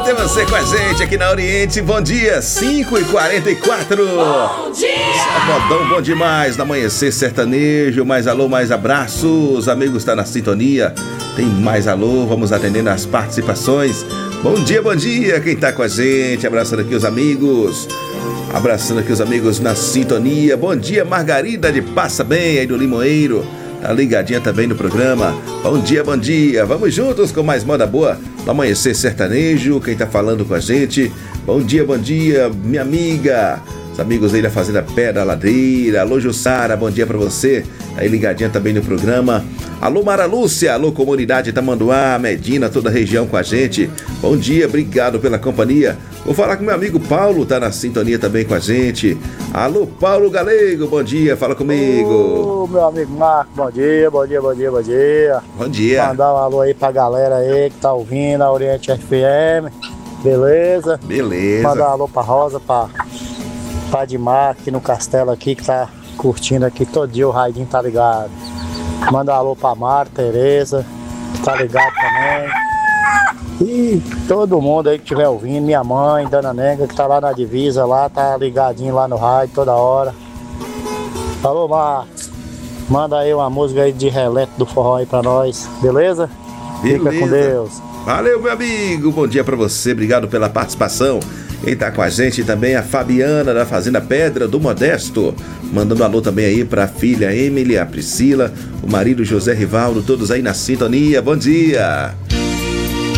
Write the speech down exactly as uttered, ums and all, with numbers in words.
ter você com a gente aqui na Oriente. Bom dia, cinco e quarenta e quatro. Bom dia! Sabadão bom demais, no amanhecer sertanejo. Mais alô, mais abraços. Amigos, tá na sintonia. Tem mais alô, vamos atendendo as participações. Bom dia, bom dia, quem tá com a gente. Abraçando aqui os amigos. Abraçando aqui os amigos na sintonia. Bom dia, Margarida de Passa Bem, aí do Limoeiro. Tá ligadinha também no programa. Bom dia, bom dia. Vamos juntos com mais moda boa no amanhecer sertanejo. Quem tá falando com a gente? Bom dia, bom dia, minha amiga. Os amigos aí da Fazenda Pedra Ladeira. Alô, Jussara, bom dia pra você. Aí ligadinha também no programa. Alô, Mara Lúcia. Alô, comunidade Tamanduá, Medina, toda a região com a gente. Bom dia, obrigado pela companhia. Vou falar com meu amigo Paulo, tá na sintonia também com a gente. Alô, Paulo Galego, bom dia, fala comigo. Ô, meu amigo Marco, bom dia, bom dia, bom dia, bom dia. Bom dia. Mandar um alô aí pra galera aí que tá ouvindo a Oriente F M, beleza? Beleza. Mandar um alô pra Rosa, pra, pra Dimar aqui no Castelo aqui, que tá curtindo aqui todo dia, o Raidinho tá ligado. Mandar um alô pra Marta, Tereza, que tá ligado também. E todo mundo aí que estiver ouvindo, minha mãe, Dona Nenga, que tá lá na divisa, lá, tá ligadinho lá no rádio toda hora. Alô, Marcos, manda aí uma música aí de relento do forró aí pra nós, beleza? Beleza. Fica com Deus. Valeu, meu amigo, bom dia pra você, obrigado pela participação. Quem tá com a gente também é a Fabiana da Fazenda Pedra do Modesto. Mandando um alô também aí pra filha Emily, a Priscila, o marido José Rivaldo, todos aí na sintonia, bom dia.